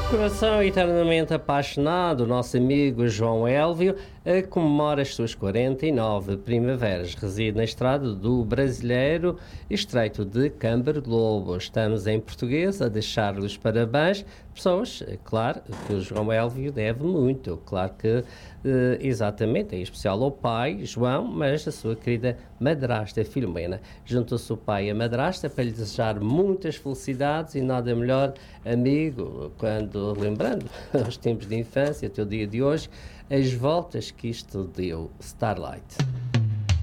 Coração eternamente apaixonado, o nosso amigo João Élvio comemora as suas 49 primaveras. Reside na estrada do Brasileiro, Estreito de Camber Globo. Estamos em português a deixar-lhe os parabéns. Pessoas, claro, que o João Élvio deve muito. Claro que, exatamente, em especial ao pai, João, mas a sua querida madrasta, Filomena. Juntou-se o pai e a madrasta para lhe desejar muitas felicidades e nada melhor, amigo, quando, lembrando os tempos de infância, o teu dia de hoje, as voltas que isto deu, Starlight.